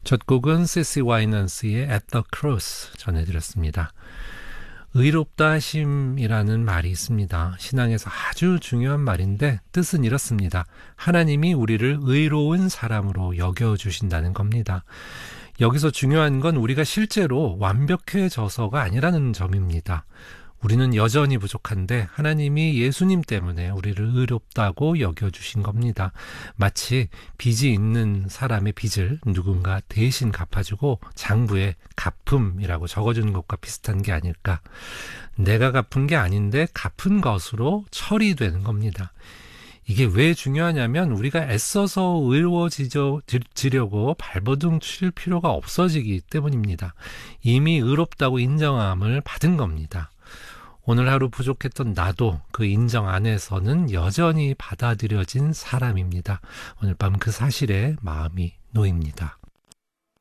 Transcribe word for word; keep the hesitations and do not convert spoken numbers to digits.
첫 곡은 시시 와이넌스의 At the Cross 전해드렸습니다. 의롭다 하심이라는 말이 있습니다. 신앙에서 아주 중요한 말인데 뜻은 이렇습니다. 하나님이 우리를 의로운 사람으로 여겨주신다는 겁니다. 여기서 중요한 건 우리가 실제로 완벽해져서가 아니라는 점입니다. 우리는 여전히 부족한데 하나님이 예수님 때문에 우리를 의롭다고 여겨주신 겁니다. 마치 빚이 있는 사람의 빚을 누군가 대신 갚아주고 장부에 갚음이라고 적어주는 것과 비슷한 게 아닐까. 내가 갚은 게 아닌데 갚은 것으로 처리되는 겁니다. 이게 왜 중요하냐면 우리가 애써서 의로워지려고 발버둥 칠 필요가 없어지기 때문입니다. 이미 의롭다고 인정함을 받은 겁니다. 오늘 하루 부족했던 나도 그 인정 안에서는 여전히 받아들여진 사람입니다. 오늘 밤 그 사실에 마음이 놓입니다.